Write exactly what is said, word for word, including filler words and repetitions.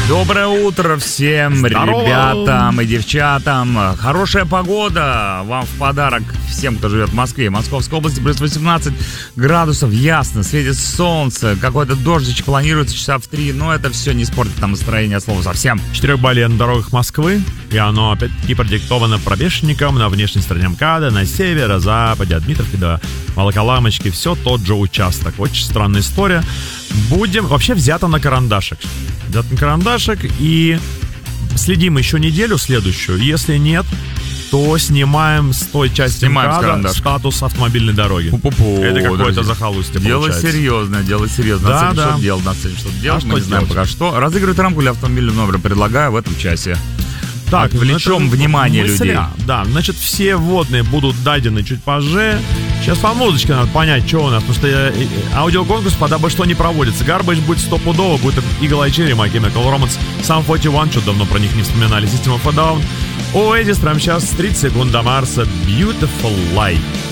Доброе утро всем, Здорово. ребятам и девчатам. Хорошая погода вам в подарок всем, кто живет в Москве. Московской области плюс восемнадцать градусов, ясно, светит солнце. Какой-то дождичек планируется часа в три, но это все не испортит там настроение от слова совсем. Четырехбаллье на дорогах Москвы, и оно опять-таки продиктовано пробежником на внешней стороне МКАДа, на северо-западе, от Дмитровки до Волоколамочки. Все тот же участок. Очень странная история. Будем... Вообще взято на карандашик. Взято на карандашик, и следим еще неделю следующую. Если нет, то снимаем с той части Снимаем МКАДа статус автомобильной дороги. Пу-пу-пу, Это какое-то друзья. захолустье Дело получается. серьезное, дело серьезное. Да, Надо да. что делать, надо что делать, А мы что не знаем делать? пока что. Разыгрывать рамку для автомобильного номера предлагаю в этом часе. Так, Отвлечем это внимание мысля. людей. Да, значит, все вводные будут дадены чуть позже. Сейчас по музычке надо понять, что у нас, потому что э, э, аудиоконкурс под обо что не проводится. Garbage будет стопудово, будет Eagle Eye Cherry, My Chemical Romance, Sum сорок один, что давно про них не вспоминали, System of a Down. Oasis прямо сейчас, тридцать секунд до Марса, Beautiful Life.